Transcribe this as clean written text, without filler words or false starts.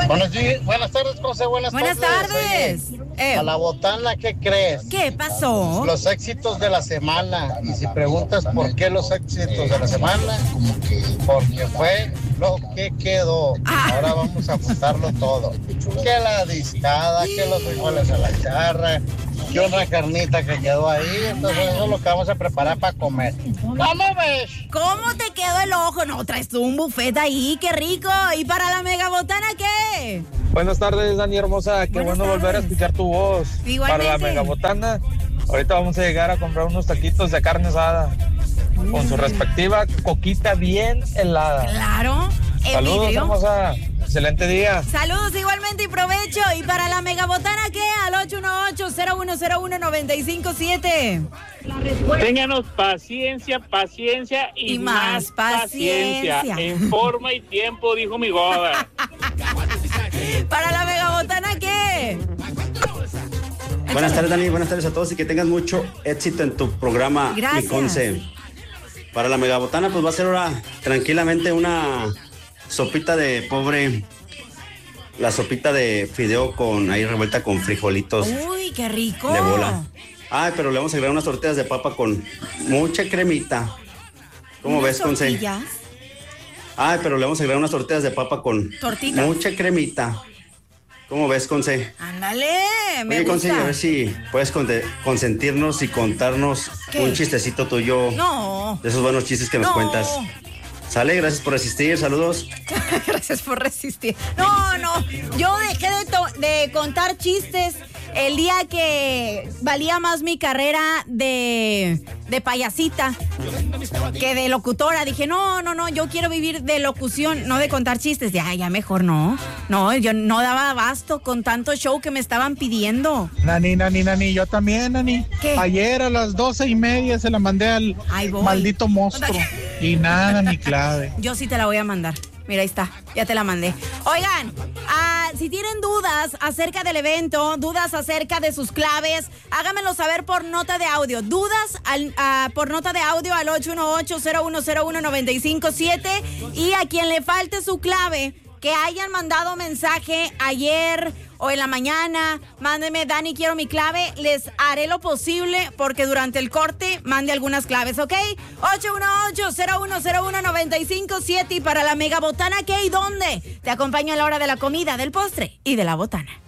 Buenas tardes, José. Buenas tardes. Oye, a la botana, ¿qué crees? ¿Qué pasó? Los éxitos de la semana. Y si preguntas por qué los éxitos de la semana, porque fue lo que quedó. Ahora vamos a ajustarlo todo. Que la discada, que los frijoles a la charra, que una carnita que quedó ahí. Entonces eso es lo que vamos a preparar para comer. ¿Cómo ves? ¿Cómo te quedó el ojo? No, traes tú un buffet ahí, qué rico. ¿Y para la megabotana qué? Buenas tardes, Dani hermosa. Qué bueno volver a escuchar tu voz. Igualmente. Para la megabotana, ahorita vamos a llegar a comprar unos taquitos de carne asada con su respectiva coquita bien helada. Claro. Saludos, hermosa. Excelente día. Saludos igualmente y provecho. ¿Y para la megabotana qué? Al 818-0101-957. Ténganos paciencia y más paciencia. En forma y tiempo, dijo mi goda. ¿Para la megabotana qué? Buenas tardes, Dani. Buenas tardes a todos y que tengas mucho éxito en tu programa. Gracias. Mi Conce. Para la megabotana, pues va a ser ahora tranquilamente una sopita de pobre. La sopita de fideo con ahí revuelta con frijolitos. Uy, qué rico. De bola. Ay, pero le vamos a agregar unas tortillas de papa con mucha cremita. ¿Cómo ves, Conce? Ay, pero le vamos a agregar unas tortillas de papa con mucha cremita. ¿Cómo ves, Conce? Ándale, me Oye, gusta. Conce, a ver si puedes consentirnos y contarnos un chistecito tuyo. No. De esos buenos chistes que nos cuentas. Sale, gracias por resistir, saludos. Gracias por resistir. No, yo dejé de contar chistes el día que valía más mi carrera de payasita que de locutora. Dije, no, yo quiero vivir de locución, no de contar chistes. Ya mejor no. No, yo no daba abasto con tanto show que me estaban pidiendo. Nani, yo también, Nani. ¿Qué? Ayer a las 12:30 se la mandé al maldito monstruo. Y nada, ni clave. Yo sí te la voy a mandar. Mira, ahí está, ya te la mandé. Oigan, si tienen dudas acerca del evento, dudas acerca de sus claves, háganmelo saber por nota de audio. Dudas por nota de audio al 818-0101-957. Y a quien le falte su clave, que hayan mandado mensaje ayer o en la mañana, mándenme, Dani, quiero mi clave, les haré lo posible porque durante el corte mande algunas claves, ¿ok? 818-0101-957 y para la megabotana, ¿qué y dónde? Te acompaño a la hora de la comida, del postre y de la botana.